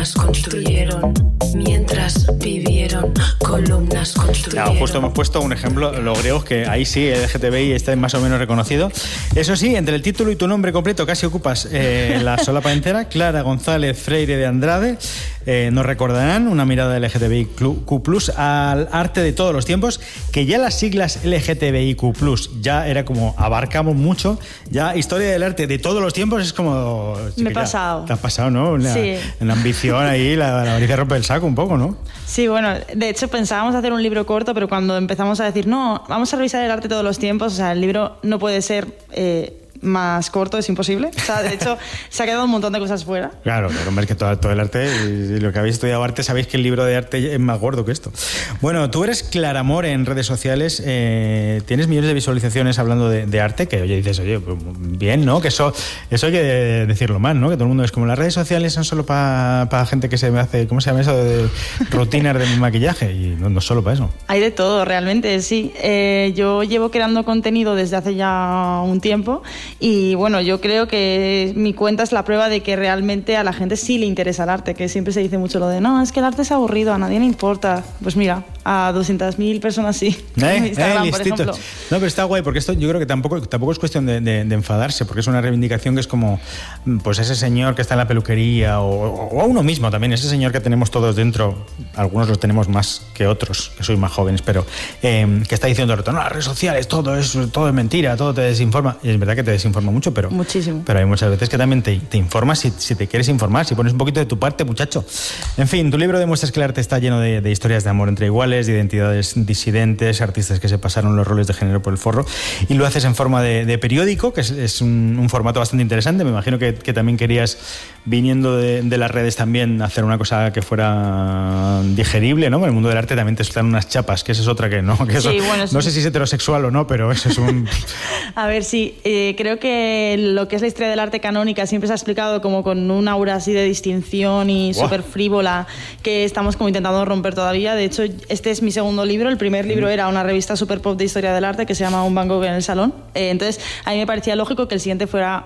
columnas construyeron, mientras vivieron, columnas construyeron. Claro, justo hemos puesto un ejemplo, los griegos, que ahí sí, el LGTBI está más o menos reconocido. Eso sí, entre el título y tu nombre completo casi ocupas la solapa entera. Clara González Freire de Andrade. Nos recordarán una mirada LGTBIQ+, al arte de todos los tiempos, que ya las siglas LGTBIQ+, ya era como, abarcamos mucho, ya historia del arte de todos los tiempos es como... Me he pasado. Te has pasado, ¿no? Sí. En la ambición ahí, la avaricia rompe el saco un poco, ¿no? Sí, bueno, de hecho pensábamos hacer un libro corto, pero cuando empezamos a decir, no, vamos a revisar el arte de todos los tiempos, o sea, el libro no puede ser... más corto, es imposible. O sea, de hecho, se ha quedado un montón de cosas fuera. Claro, hombre, es que todo el arte, y lo que habéis estudiado arte, sabéis que el libro de arte es más gordo que esto. Bueno, tú eres Claramor en redes sociales, tienes millones de visualizaciones hablando de arte, que oye, dices, oye, pues, bien, ¿no? Que eso hay que decirlo más, ¿no? Que todo el mundo es como, las redes sociales son solo para gente que se me hace, ¿cómo se llama eso? De rutinas de maquillaje, y no solo para eso. Hay de todo, realmente, sí. Yo llevo creando contenido desde hace ya un tiempo. Y bueno, yo creo que mi cuenta es la prueba de que realmente a la gente sí le interesa el arte, que siempre se dice mucho lo de no, es que el arte es aburrido, a nadie le importa. Pues mira, a 200.000 personas sí. En Instagram, por ejemplo. No, pero está guay, porque esto yo creo que tampoco es cuestión de enfadarse, porque es una reivindicación que es como, pues ese señor que está en la peluquería, o a uno mismo también, ese señor que tenemos todos dentro, algunos los tenemos más que otros, que sois más jóvenes, pero que está diciendo, no, las redes sociales, todo es mentira, todo te desinforma. Y es verdad que te desinforma mucho, pero muchísimo. Pero hay muchas veces que también te informas si te quieres informar, si pones un poquito de tu parte, muchacho. En fin, tu libro demuestra que el arte está lleno de historias de amor entre iguales, de identidades disidentes, artistas que se pasaron los roles de género por el forro, y lo haces en forma de periódico, que es un formato bastante interesante. Me imagino que también querías, viniendo de las redes también, hacer una cosa que fuera digerible, ¿no? En el mundo del arte también te están unas chapas, que esa es otra que no. Que eso, sí, bueno, no sé si es heterosexual o no, pero eso es un... A ver, sí, creo que lo que es la historia del arte canónica siempre se ha explicado como con un aura así de distinción y súper frívola, que estamos como intentando romper todavía. De hecho, este es mi segundo libro. El primer libro era una revista súper pop de historia del arte que se llama Un Van Gogh en el Salón. Entonces, a mí me parecía lógico que el siguiente fuera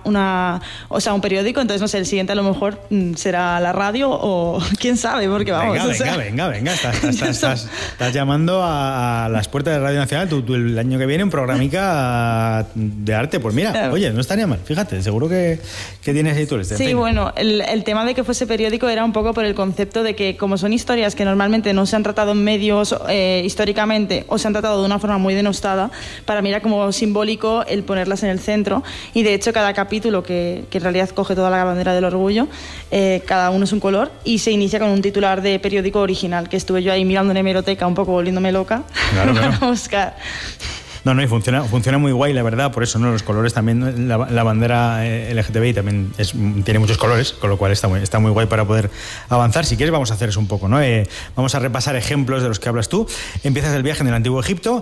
un periódico. Entonces, no sé, el siguiente a lo mejor será la radio o quién sabe, porque vamos. Venga. Estás llamando a las puertas de Radio Nacional. Tú el año que viene un programica de arte. Pues mira, oye, no estaría mal. Fíjate, seguro que tienes ahí tú. Sí, bueno, el tema de que fuese periódico era un poco por el concepto de que como son historias que normalmente no se han tratado en medios históricamente o se han tratado de una forma muy denostada, para mí era como simbólico el ponerlas en el centro. Y de hecho cada capítulo, que en realidad coge toda la bandera del orgullo, cada uno es un color y se inicia con un titular de periódico original, que estuve yo ahí mirando en hemeroteca un poco volviéndome loca para buscar. No, y funciona muy guay, la verdad, por eso, ¿no? Los colores también, la bandera LGTBI también tiene muchos colores, con lo cual está muy guay para poder avanzar. Si quieres, vamos a hacer eso un poco, ¿no? Vamos a repasar ejemplos de los que hablas tú. Empiezas el viaje en el Antiguo Egipto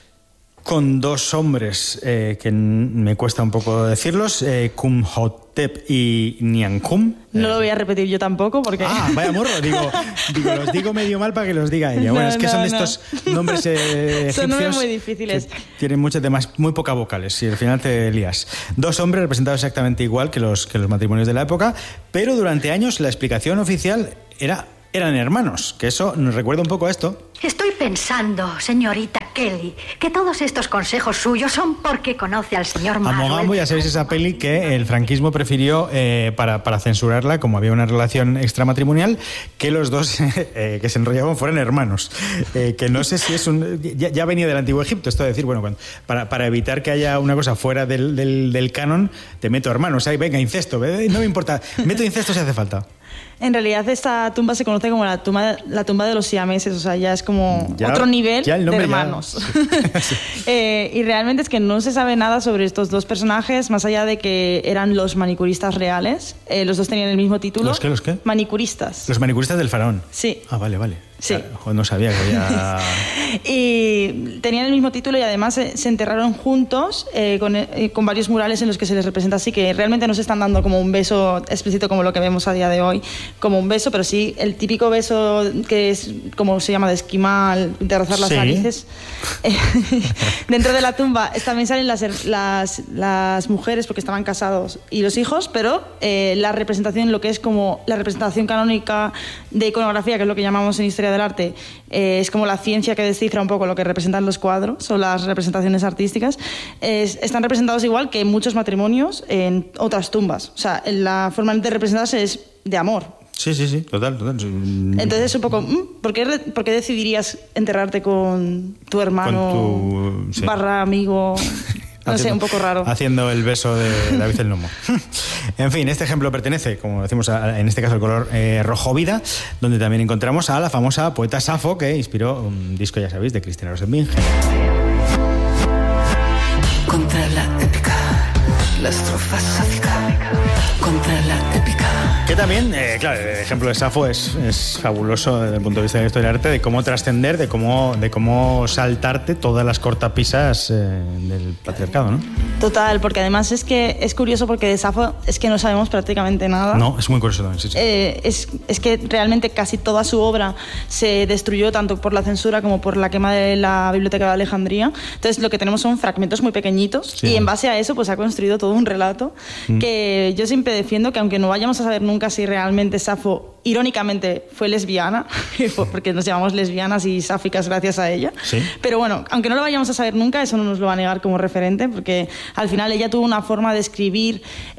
con dos hombres que me cuesta un poco decirlos, Kumhotep y Niankum. No lo voy a repetir yo tampoco porque... Vaya morro, digo, los digo medio mal para que los diga ella. Bueno, es que son de estos nombres egipcios. Son nombres muy difíciles. Tienen muchos temas, muy pocas vocales, y al final te lías. Dos hombres representados exactamente igual que los matrimonios de la época, pero durante años la explicación oficial eran hermanos, que eso nos recuerda un poco a esto. Estoy pensando, señorita Kelly, que todos estos consejos suyos son porque conoce al señor Marlowe. Amogambo, ya sabéis, esa peli que el franquismo prefirió para censurarla, como había una relación extramatrimonial, que los dos que se enrollaban fueran hermanos. Que no sé si es ya venía del Antiguo Egipto, esto de decir, bueno, para evitar que haya una cosa fuera del canon, te meto hermanos, ahí venga, incesto, no me importa, meto incesto si hace falta. En realidad esta tumba se conoce como la tumba de los siameses, o sea, ya es como otro nivel de hermanos. Sí. Y realmente es que no se sabe nada sobre estos dos personajes, más allá de que eran los manicuristas reales. Los dos tenían el mismo título. ¿Los qué? Manicuristas. Los manicuristas del faraón. Sí. Vale. Sí. No sabía que había... Y tenían el mismo título y además se enterraron juntos con varios murales en los que se les representa así, que realmente no se están dando como un beso explícito como lo que vemos a día de hoy, como un beso, pero sí el típico beso que es, como se llama, de esquimal, de rozar las narices. Dentro de la tumba también salen las mujeres porque estaban casados y los hijos, pero la representación, lo que es como la representación canónica de iconografía, que es lo que llamamos en historia del arte, es como la ciencia que descifra un poco lo que representan los cuadros o las representaciones artísticas, están representados igual que muchos matrimonios en otras tumbas. O sea, la forma de representarse es de amor. Sí, total. Entonces es un poco, ¿por qué decidirías enterrarte con tu hermano barra amigo? No sé, un poco raro. Haciendo el beso de David el Nomo. En fin, este ejemplo pertenece, como decimos, en este caso al color rojo vida, donde también encontramos a la famosa poeta Safo, que inspiró un disco, ya sabéis, de Cristina Rosenbinge. Contra la épica, la estrofa sáfica, contra la épica. Que también, claro, el ejemplo de Safo es fabuloso desde el punto de vista de la historia del arte, de cómo trascender, de cómo saltarte todas las cortapisas del patriarcado, ¿no? Total, porque además es que es curioso porque de Safo es que no sabemos prácticamente nada. No, es muy curioso también, sí. Es que realmente casi toda su obra se destruyó tanto por la censura como por la quema de la Biblioteca de Alejandría. Entonces lo que tenemos son fragmentos muy pequeñitos y en base a eso pues ha construido todo un relato que yo siempre defiendo que aunque no vayamos a saber nunca si realmente Safo irónicamente fue lesbiana, porque nos llamamos lesbianas y sáficas gracias a ella, pero bueno, aunque no lo vayamos a saber nunca, eso no nos lo va a negar como referente, porque al final ella tuvo una forma de escribir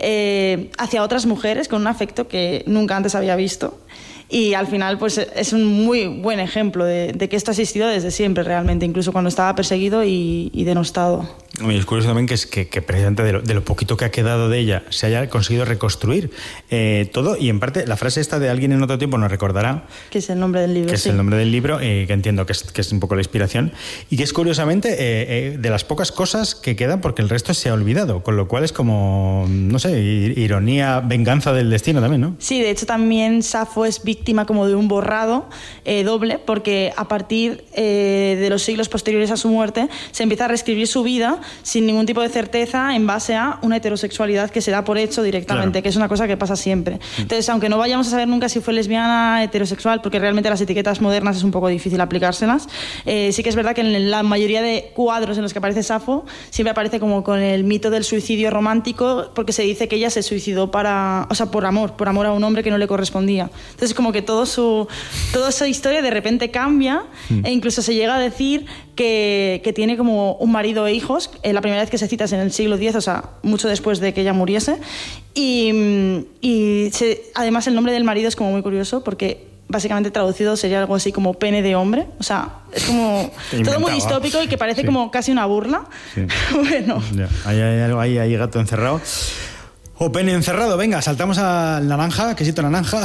hacia otras mujeres con un afecto que nunca antes había visto. Y al final pues es un muy buen ejemplo de que esto ha existido desde siempre realmente, incluso cuando estaba perseguido y denostado. Y es curioso también que precisamente de lo poquito que ha quedado de ella se haya conseguido reconstruir todo, y en parte la frase esta de alguien en otro tiempo nos recordará, que es el nombre del libro, que es el nombre del libro, que entiendo que es un poco la inspiración, y que es curiosamente de las pocas cosas que quedan porque el resto se ha olvidado, con lo cual es como, no sé, ironía, venganza del destino también, ¿no? Sí, de hecho también Safo es víctima como de un borrado doble, porque a partir de los siglos posteriores a su muerte se empieza a reescribir su vida sin ningún tipo de certeza en base a una heterosexualidad que se da por hecho directamente, que es una cosa que pasa siempre. Entonces, aunque no vayamos a saber nunca si fue lesbiana, heterosexual, porque realmente las etiquetas modernas es un poco difícil aplicárselas, sí que es verdad que en la mayoría de cuadros en los que aparece Safo siempre aparece como con el mito del suicidio romántico, porque se dice que ella se suicidó por amor a un hombre que no le correspondía. Entonces, como que toda esa historia de repente cambia e incluso se llega a decir que tiene como un marido e hijos. La primera vez que se cita es en el siglo X, o sea, mucho después de que ella muriese. Además, el nombre del marido es como muy curioso porque básicamente traducido sería algo así como pene de hombre. O sea, es como todo muy distópico y que parece como casi una burla. Sí. Bueno. Ya. Hay gato encerrado. O pene encerrado. Venga, saltamos al naranja, quesito naranja.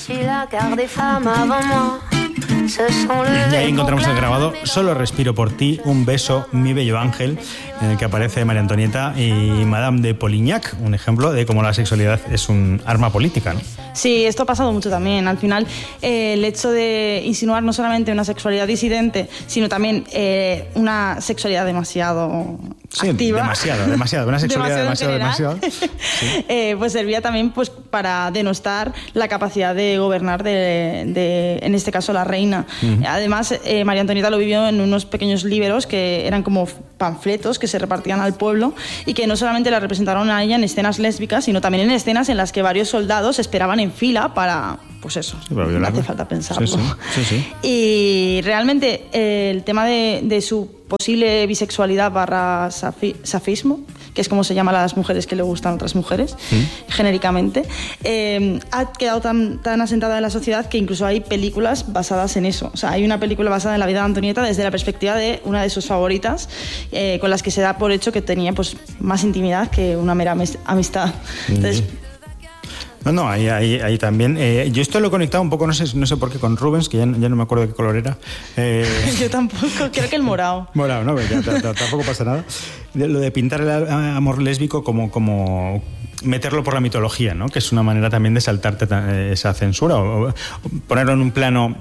Y ahí encontramos el grabado Solo respiro por ti, un beso, mi bello ángel, en el que aparece María Antonieta y Madame de Polignac, un ejemplo de cómo la sexualidad es un arma política, ¿no? Sí, esto ha pasado mucho también. Al final, el hecho de insinuar no solamente una sexualidad disidente, sino también una sexualidad demasiado activa. Demasiado. Una sexualidad demasiado. Sí. Pues servía también pues para denostar la capacidad de gobernar de en este caso, la reina. Además, María Antonieta lo vivió en unos pequeños líberos que eran como panfletos que se repartían al pueblo y que no solamente la representaron a ella en escenas lésbicas, sino también en escenas en las que varios soldados esperaban en fila para, pues eso, no hace falta pensarlo. Sí. Y realmente el tema de su posible bisexualidad barra safismo, que es como se llama a las mujeres que le gustan a otras mujeres, genéricamente, ha quedado tan asentada en la sociedad que incluso hay películas basadas en eso. O sea, hay una película basada en la vida de Antonieta desde la perspectiva de una de sus favoritas, con las que se da por hecho que tenía pues más intimidad que una mera amistad. Entonces, No, ahí también. Yo esto lo he conectado un poco, no sé por qué, con Rubens, que ya no me acuerdo de qué color era. Yo tampoco, creo que el morado. Morado, ¿no? Ya, tampoco pasa nada. Lo de pintar el amor lésbico como meterlo por la mitología, ¿no? Que es una manera también de saltarte esa censura o ponerlo en un plano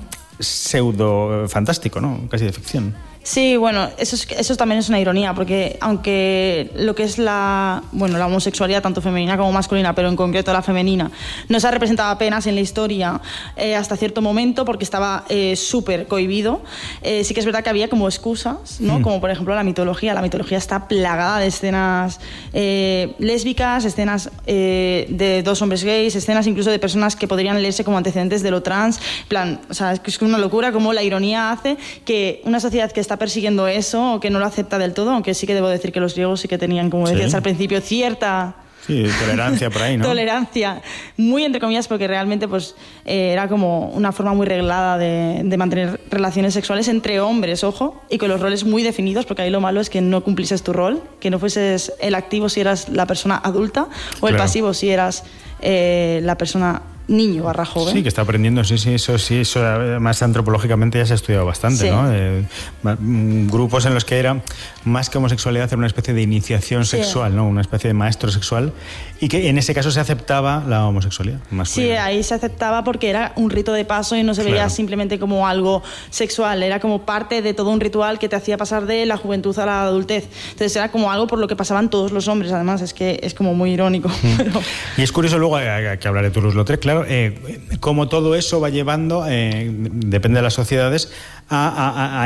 pseudo fantástico, ¿no? Casi de ficción. Sí, bueno, eso también es una ironía, porque aunque lo que es la homosexualidad, tanto femenina como masculina, pero en concreto la femenina, no se ha representado apenas en la historia hasta cierto momento, porque estaba súper cohibido, sí que es verdad que había como excusas, ¿no? Como por ejemplo la mitología. La mitología está plagada de escenas lésbicas, escenas de dos hombres gays, escenas incluso de personas que podrían leerse como antecedentes de lo trans. En plan, o sea, es que es una locura como la ironía hace que una sociedad que está persiguiendo eso o que no lo acepta del todo, aunque sí que debo decir que los griegos sí que tenían, como decías al principio, cierta... Sí, tolerancia por ahí, ¿no? Tolerancia, muy entre comillas, porque realmente pues era como una forma muy reglada de mantener relaciones sexuales entre hombres, ojo, y con los roles muy definidos, porque ahí lo malo es que no cumplieses tu rol, que no fueses el activo si eras la persona adulta o el pasivo si eras la persona niño / joven. Sí, que está aprendiendo, eso además antropológicamente ya se ha estudiado bastante, ¿no? Grupos en los que era más que homosexualidad, era una especie de iniciación sexual, ¿no? Una especie de maestro sexual, y que en ese caso se aceptaba la homosexualidad masculina. Sí, ahí se aceptaba porque era un rito de paso y no se veía simplemente como algo sexual, era como parte de todo un ritual que te hacía pasar de la juventud a la adultez. Entonces era como algo por lo que pasaban todos los hombres, además es que es como muy irónico. Pero... Y es curioso luego, que hablaré de Toulouse-Lautrec, claro, cómo todo eso va llevando, depende de las sociedades, a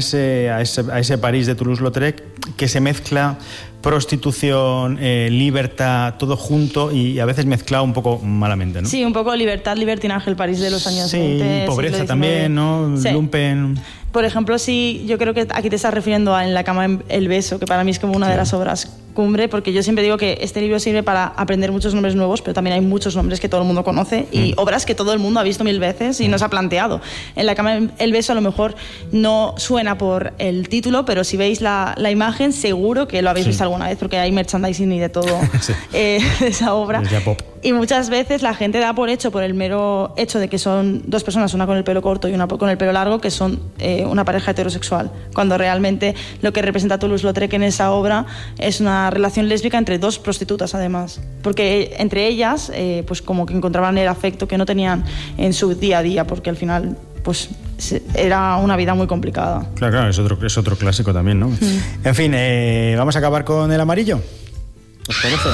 ese París de Toulouse-Lautrec que se mezcla prostitución, libertad, todo junto y a veces mezclado un poco malamente, ¿no? Sí, un poco libertad, libertinaje, el París de los años 20. Sí, pobreza también, ¿no? Sí. Lumpen... Por ejemplo, sí, yo creo que aquí te estás refiriendo a En la cama el beso, que para mí es como una de las obras cumbre, porque yo siempre digo que este libro sirve para aprender muchos nombres nuevos, pero también hay muchos nombres que todo el mundo conoce y obras que todo el mundo ha visto 1000 veces y no se ha planteado. En la cama el beso a lo mejor no suena por el título, pero si veis la imagen seguro que lo habéis visto alguna vez, porque hay merchandising y de todo de esa obra. Y muchas veces la gente da por hecho, por el mero hecho de que son dos personas, una con el pelo corto y una con el pelo largo, que son una pareja heterosexual, cuando realmente lo que representa Toulouse-Lautrec en esa obra es una relación lésbica entre dos prostitutas, además, porque entre ellas pues como que encontraban el afecto que no tenían en su día a día, porque al final pues era una vida muy complicada. Claro, es otro clásico también, ¿no? En fin, vamos a acabar con el amarillo. ¿Os parece?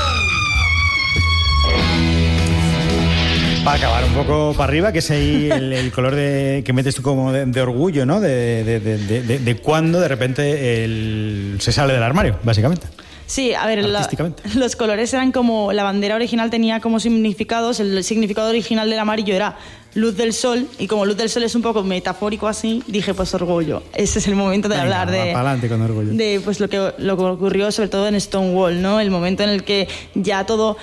Para acabar un poco para arriba, que es ahí el color que metes tú como de orgullo, ¿no? De cuando de repente se sale del armario, básicamente. Sí, a ver, los colores eran como... La bandera original tenía como significados. El significado original del amarillo era luz del sol, y como luz del sol es un poco metafórico así, dije pues orgullo. Ese es el momento de hablar adelante con orgullo. De pues lo que ocurrió sobre todo en Stonewall, ¿no? El momento en el que ya toda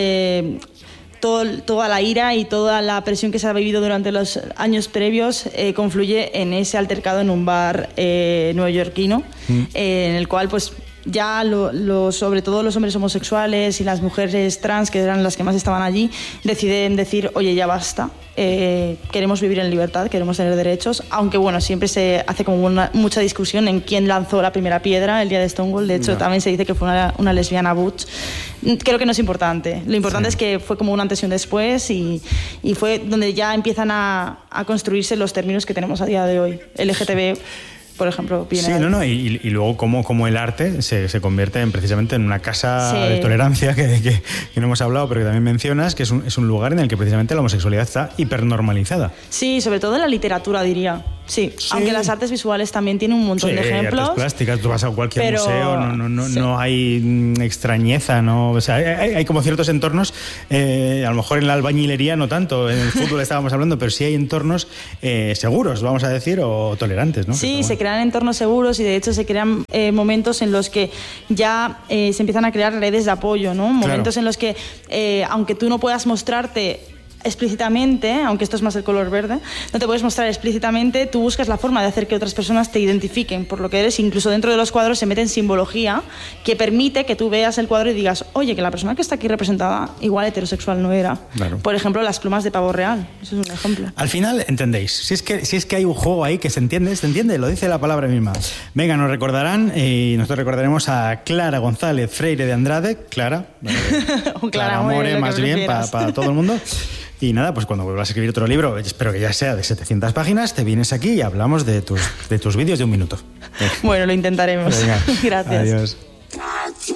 la ira y toda la presión que se ha vivido durante los años previos confluye en ese altercado en un bar neoyorquino, en el cual pues ya sobre todo los hombres homosexuales y las mujeres trans, que eran las que más estaban allí, deciden decir, oye, ya basta, queremos vivir en libertad, queremos tener derechos, aunque bueno, siempre se hace como mucha discusión en quién lanzó la primera piedra el día de Stonewall. De hecho, también se dice que fue una lesbiana butch. Creo que no es importante. Lo importante es que fue como un antes y un después, y fue donde ya empiezan a construirse los términos que tenemos a día de hoy. LGTB, por ejemplo, viene. Sí, y luego cómo el arte se convierte precisamente en una casa de tolerancia que no hemos hablado, pero que también mencionas, que es un lugar en el que precisamente la homosexualidad está hipernormalizada. Sí, sobre todo en la literatura, diría. Sí, aunque las artes visuales también tienen un montón de ejemplos. Artes plásticas, tú vas a cualquier museo, no hay extrañeza, ¿no? O sea, hay como ciertos entornos, a lo mejor en la albañilería no tanto, en el fútbol estábamos hablando, pero sí hay entornos seguros, vamos a decir, o tolerantes, ¿no? Sí, se crean entornos seguros, y de hecho se crean momentos en los que ya se empiezan a crear redes de apoyo, ¿no? Momentos en los que, aunque tú no puedas mostrarte explícitamente, aunque esto es más el color verde, no te puedes mostrar explícitamente, tú buscas la forma de hacer que otras personas te identifiquen por lo que eres. Incluso dentro de los cuadros se mete en simbología que permite que tú veas el cuadro y digas, oye, que la persona que está aquí representada igual heterosexual no era. Claro. Por ejemplo, las plumas de pavo real, eso es un ejemplo. Al final, entendéis, si es que hay un juego ahí que se entiende, lo dice la palabra misma. Venga, nos recordarán, y nosotros recordaremos a Clara González Freire de Andrade, Clara Clara More, más bien, para todo el mundo. Y nada, pues cuando vuelvas a escribir otro libro, espero que ya sea de 700 páginas, te vienes aquí y hablamos de tus vídeos de 1 minuto. Bueno, lo intentaremos. Venga, Gracias. Adiós.